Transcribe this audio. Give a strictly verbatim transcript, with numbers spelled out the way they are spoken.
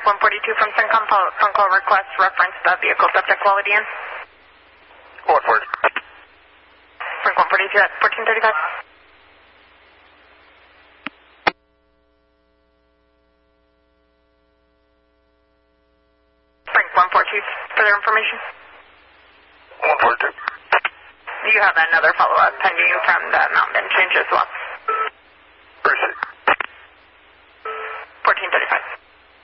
one forty-two from Syncom, phone call request, reference the vehicle subject quality in. What word? Frank one forty-two at fourteen thirty-five. Frank one forty-two, further information. one forty-two. You have another follow-up pending from the Mountain change as well.